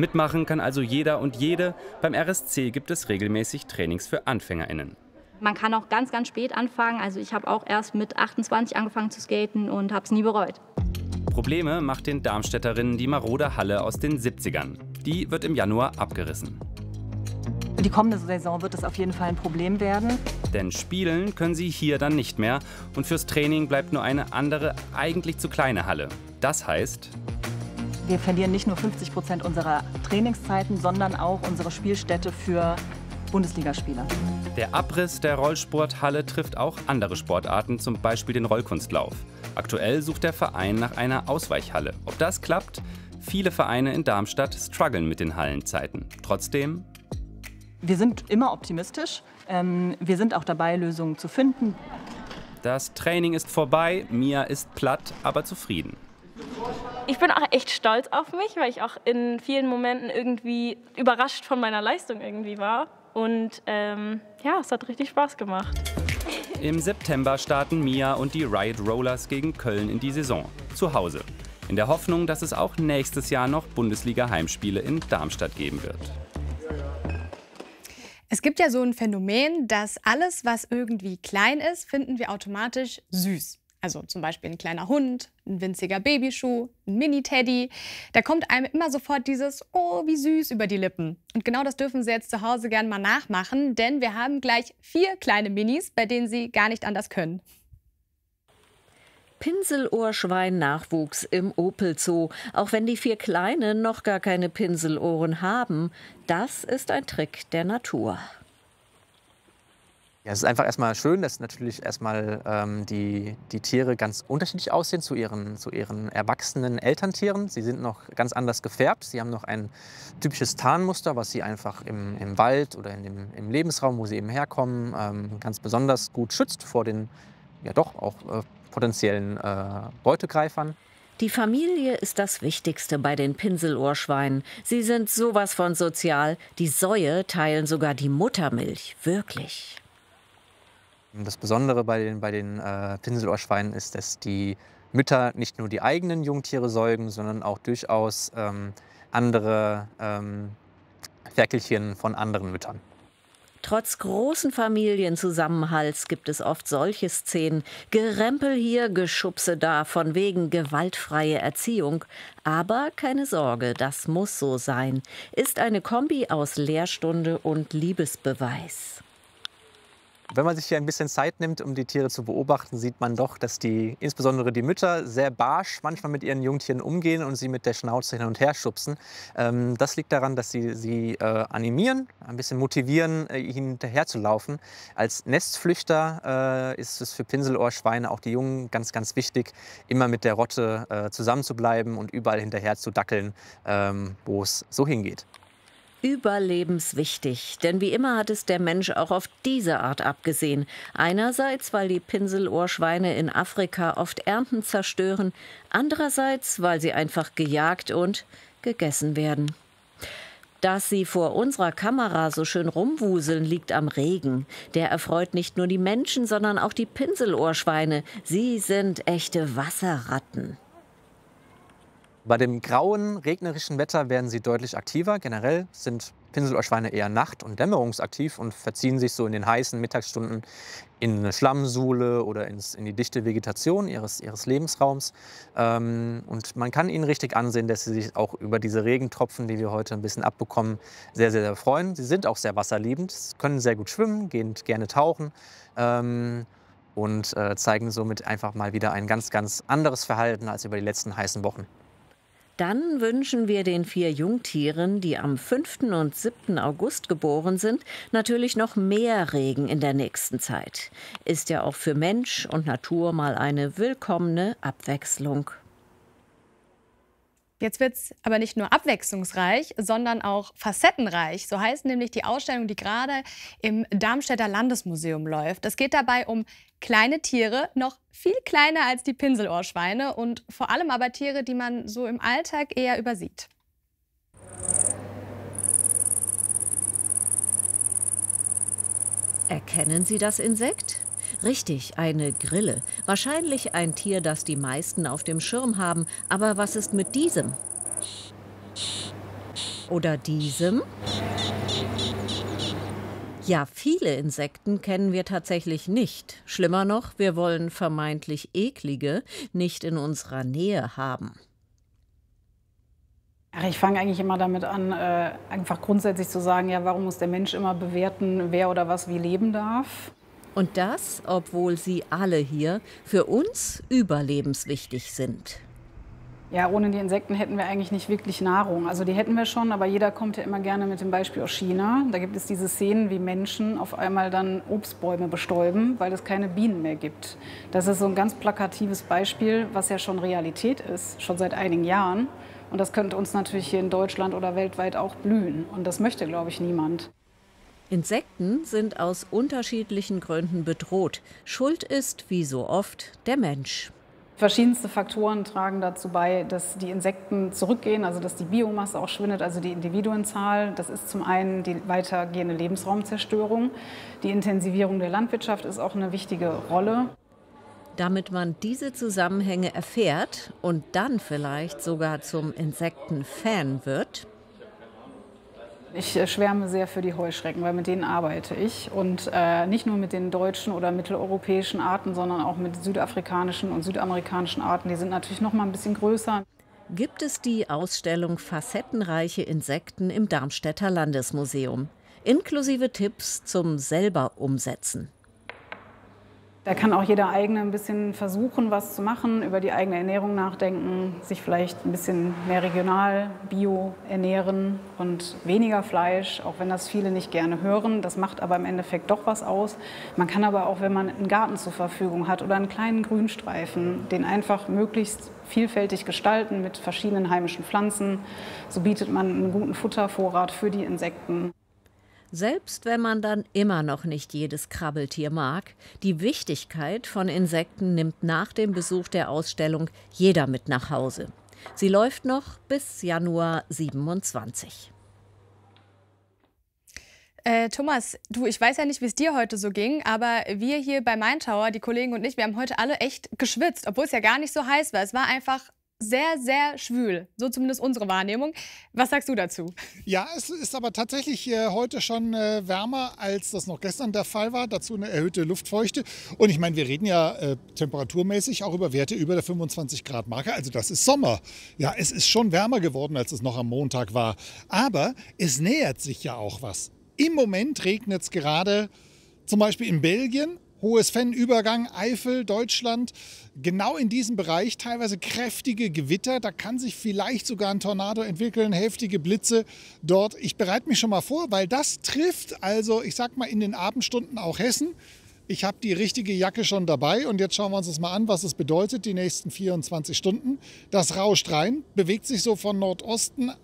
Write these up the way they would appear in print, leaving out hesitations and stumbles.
Mitmachen kann also jeder und jede. Beim RSC gibt es regelmäßig Trainings für AnfängerInnen. Man kann auch ganz, ganz spät anfangen. Also ich habe auch erst mit 28 angefangen zu skaten und habe es nie bereut. Probleme macht den Darmstädterinnen die marode Halle aus den 70ern. Die wird im Januar abgerissen. Für die kommende Saison wird es auf jeden Fall ein Problem werden. Denn spielen können sie hier dann nicht mehr. Und fürs Training bleibt nur eine andere, eigentlich zu kleine Halle. Das heißt, wir verlieren nicht nur 50% unserer Trainingszeiten, sondern auch unsere Spielstätte für Bundesligaspieler. Der Abriss der Rollsporthalle trifft auch andere Sportarten, zum Beispiel den Rollkunstlauf. Aktuell sucht der Verein nach einer Ausweichhalle. Ob das klappt? Viele Vereine in Darmstadt strugglen mit den Hallenzeiten. Trotzdem: Wir sind immer optimistisch. Wir sind auch dabei, Lösungen zu finden. Das Training ist vorbei, Mia ist platt, aber zufrieden. Ich bin auch echt stolz auf mich, weil ich auch in vielen Momenten irgendwie überrascht von meiner Leistung irgendwie war. Und ja, es hat richtig Spaß gemacht. Im September starten Mia und die Riot Rollers gegen Köln in die Saison. Zu Hause. In der Hoffnung, dass es auch nächstes Jahr noch Bundesliga-Heimspiele in Darmstadt geben wird. Es gibt ja so ein Phänomen, dass alles, was irgendwie klein ist, finden wir automatisch süß. Also zum Beispiel ein kleiner Hund, ein winziger Babyschuh, ein Mini-Teddy. Da kommt einem immer sofort dieses "Oh, wie süß" über die Lippen. Und genau das dürfen Sie jetzt zu Hause gerne mal nachmachen, denn wir haben gleich 4 kleine Minis, bei denen Sie gar nicht anders können. Pinselohrschwein-Nachwuchs im Opel-Zoo. Auch wenn die 4 Kleinen noch gar keine Pinselohren haben, das ist ein Trick der Natur. Ja, es ist einfach erstmal schön, dass natürlich erstmal die Tiere ganz unterschiedlich aussehen zu ihren erwachsenen Elterntieren. Sie sind noch ganz anders gefärbt. Sie haben noch ein typisches Tarnmuster, was sie einfach im Wald oder im Lebensraum, wo sie eben herkommen, ganz besonders gut schützt vor den ja doch auch potenziellen Beutegreifern. Die Familie ist das Wichtigste bei den Pinselohrschweinen. Sie sind sowas von sozial. Die Säue teilen sogar die Muttermilch. Wirklich. Das Besondere bei den Pinselohrschweinen ist, dass die Mütter nicht nur die eigenen Jungtiere säugen, sondern auch durchaus andere Ferkelchen von anderen Müttern. Trotz großen Familienzusammenhalts gibt es oft solche Szenen. Gerempel hier, Geschubse da, von wegen gewaltfreie Erziehung. Aber keine Sorge, das muss so sein. Ist eine Kombi aus Lehrstunde und Liebesbeweis. Wenn man sich hier ein bisschen Zeit nimmt, um die Tiere zu beobachten, sieht man doch, dass insbesondere die Mütter sehr barsch manchmal mit ihren Jungtieren umgehen und sie mit der Schnauze hin und her schubsen. Das liegt daran, dass sie animieren, ein bisschen motivieren, ihnen hinterher zu laufen. Als Nestflüchter ist es für Pinselohrschweine, auch die Jungen, ganz, ganz wichtig, immer mit der Rotte zusammen zu bleiben und überall hinterher zu dackeln, wo es so hingeht. Überlebenswichtig, denn wie immer hat es der Mensch auch auf diese Art abgesehen. Einerseits, weil die Pinselohrschweine in Afrika oft Ernten zerstören, andererseits, weil sie einfach gejagt und gegessen werden. Dass sie vor unserer Kamera so schön rumwuseln, liegt am Regen. Der erfreut nicht nur die Menschen, sondern auch die Pinselohrschweine. Sie sind echte Wasserratten. Bei dem grauen, regnerischen Wetter werden sie deutlich aktiver. Generell sind Pinselohrschweine eher nacht- und dämmerungsaktiv und verziehen sich so in den heißen Mittagsstunden in eine Schlammsuhle oder in die dichte Vegetation ihres Lebensraums. Und man kann ihnen richtig ansehen, dass sie sich auch über diese Regentropfen, die wir heute ein bisschen abbekommen, sehr, sehr, sehr freuen. Sie sind auch sehr wasserliebend, können sehr gut schwimmen, gehen gerne tauchen. Und zeigen somit einfach mal wieder ein ganz, ganz anderes Verhalten als über die letzten heißen Wochen. Dann wünschen wir den 4 Jungtieren, die am 5. und 7. August geboren sind, natürlich noch mehr Regen in der nächsten Zeit. Ist ja auch für Mensch und Natur mal eine willkommene Abwechslung. Jetzt wird es aber nicht nur abwechslungsreich, sondern auch facettenreich. So heißt nämlich die Ausstellung, die gerade im Darmstädter Landesmuseum läuft. Es geht dabei um kleine Tiere, noch viel kleiner als die Pinselohrschweine und vor allem aber Tiere, die man so im Alltag eher übersieht. Erkennen Sie das Insekt? Richtig, eine Grille. Wahrscheinlich ein Tier, das die meisten auf dem Schirm haben. Aber was ist mit diesem? Oder diesem? Ja, viele Insekten kennen wir tatsächlich nicht. Schlimmer noch, wir wollen vermeintlich eklige nicht in unserer Nähe haben. Ich fange eigentlich immer damit an, einfach grundsätzlich zu sagen, ja, warum muss der Mensch immer bewerten, wer oder was wie leben darf? Und das, obwohl sie alle hier für uns überlebenswichtig sind. Ja, ohne die Insekten hätten wir eigentlich nicht wirklich Nahrung. Also die hätten wir schon, aber jeder kommt ja immer gerne mit dem Beispiel aus China. Da gibt es diese Szenen, wie Menschen auf einmal dann Obstbäume bestäuben, weil es keine Bienen mehr gibt. Das ist so ein ganz plakatives Beispiel, was ja schon Realität ist, schon seit einigen Jahren. Und das könnte uns natürlich hier in Deutschland oder weltweit auch blühen. Und das möchte, glaube ich, niemand. Insekten sind aus unterschiedlichen Gründen bedroht. Schuld ist, wie so oft, der Mensch. Verschiedenste Faktoren tragen dazu bei, dass die Insekten zurückgehen, also dass die Biomasse auch schwindet, also die Individuenzahl. Das ist zum einen die weitergehende Lebensraumzerstörung. Die Intensivierung der Landwirtschaft ist auch eine wichtige Rolle. Damit man diese Zusammenhänge erfährt und dann vielleicht sogar zum Insektenfan wird. Ich schwärme sehr für die Heuschrecken, weil mit denen arbeite ich. Und nicht nur mit den deutschen oder mitteleuropäischen Arten, sondern auch mit südafrikanischen und südamerikanischen Arten. Die sind natürlich noch mal ein bisschen größer. Gibt es die Ausstellung Facettenreiche Insekten im Darmstädter Landesmuseum. Inklusive Tipps zum selber umsetzen. Da kann auch jeder eigene ein bisschen versuchen, was zu machen, über die eigene Ernährung nachdenken, sich vielleicht ein bisschen mehr regional, bio ernähren und weniger Fleisch, auch wenn das viele nicht gerne hören. Das macht aber im Endeffekt doch was aus. Man kann aber auch, wenn man einen Garten zur Verfügung hat oder einen kleinen Grünstreifen, den einfach möglichst vielfältig gestalten mit verschiedenen heimischen Pflanzen. So bietet man einen guten Futtervorrat für die Insekten. Selbst wenn man dann immer noch nicht jedes Krabbeltier mag, die Wichtigkeit von Insekten nimmt nach dem Besuch der Ausstellung jeder mit nach Hause. Sie läuft noch bis Januar 27. Thomas, du, ich weiß ja nicht, wie es dir heute so ging, aber wir hier bei Main Tower, die Kollegen und ich, wir haben heute alle echt geschwitzt, obwohl es ja gar nicht so heiß war. Es war einfach sehr, sehr schwül. So zumindest unsere Wahrnehmung. Was sagst du dazu? Ja, es ist aber tatsächlich heute schon wärmer, als das noch gestern der Fall war. Dazu eine erhöhte Luftfeuchte. Und ich meine, wir reden ja temperaturmäßig auch über Werte über der 25-Grad-Marke. Also das ist Sommer. Ja, es ist schon wärmer geworden, als es noch am Montag war. Aber es nähert sich ja auch was. Im Moment regnet es gerade zum Beispiel in Belgien. Hohes Fennübergang, Eifel, Deutschland, genau in diesem Bereich teilweise kräftige Gewitter. Da kann sich vielleicht sogar ein Tornado entwickeln, heftige Blitze dort. Ich bereite mich schon mal vor, weil das trifft also, ich sag mal, in den Abendstunden auch Hessen. Ich habe die richtige Jacke schon dabei und jetzt schauen wir uns das mal an, was es bedeutet, die nächsten 24 Stunden. Das rauscht rein, bewegt sich so von Nordwesten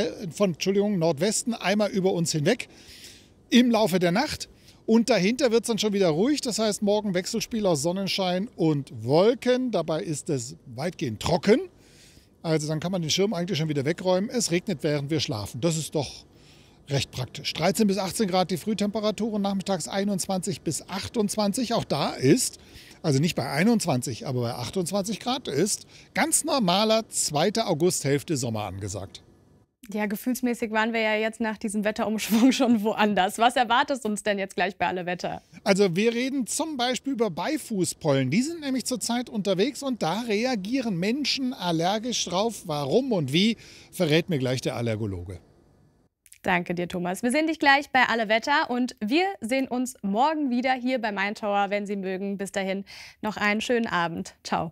einmal über uns hinweg im Laufe der Nacht. Und dahinter wird es dann schon wieder ruhig, das heißt morgen Wechselspiel aus Sonnenschein und Wolken. Dabei ist es weitgehend trocken, also dann kann man den Schirm eigentlich schon wieder wegräumen. Es regnet, während wir schlafen, das ist doch recht praktisch. 13 bis 18 Grad die Frühtemperatur, nachmittags 21 bis 28. Auch da ist, also nicht bei 21, aber bei 28 Grad ist ganz normaler 2. Augusthälfte Sommer angesagt. Ja, gefühlsmäßig waren wir ja jetzt nach diesem Wetterumschwung schon woanders. Was erwartet uns denn jetzt gleich bei Alle Wetter? Also wir reden zum Beispiel über Beifußpollen. Die sind nämlich zurzeit unterwegs und da reagieren Menschen allergisch drauf. Warum und wie, verrät mir gleich der Allergologe. Danke dir, Thomas. Wir sehen dich gleich bei Alle Wetter und wir sehen uns morgen wieder hier bei Main Tower, wenn Sie mögen. Bis dahin noch einen schönen Abend. Ciao.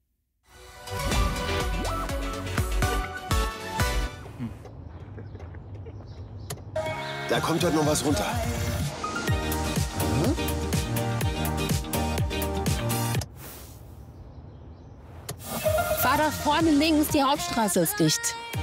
Da kommt doch noch was runter. Fahr da vorne links, die Hauptstraße ist dicht.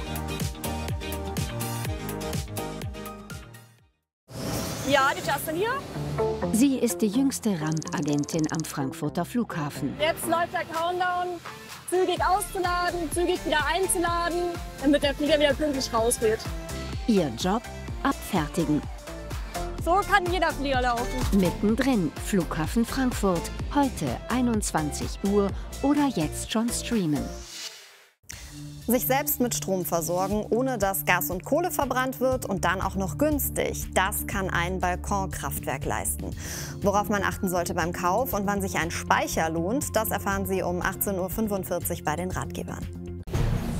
Ja, die Justin hier. Sie ist die jüngste Randagentin am Frankfurter Flughafen. Jetzt läuft der Countdown. Zügig auszuladen, zügig wieder einzuladen, damit der Flieger wieder pünktlich rausgeht. Ihr Job? Abfertigen. So kann jeder Flieger laufen. Mittendrin, Flughafen Frankfurt. Heute 21 Uhr oder jetzt schon streamen. Sich selbst mit Strom versorgen, ohne dass Gas und Kohle verbrannt wird und dann auch noch günstig. Das kann ein Balkonkraftwerk leisten. Worauf man achten sollte beim Kauf und wann sich ein Speicher lohnt, das erfahren Sie um 18:45 Uhr bei den Ratgebern.